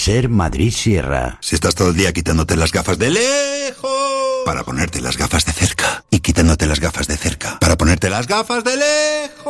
SER Madrid Sierra. Si estás todo el día quitándote las gafas de lejos para ponerte las gafas de cerca y quitándote las gafas de cerca para ponerte las gafas de lejos.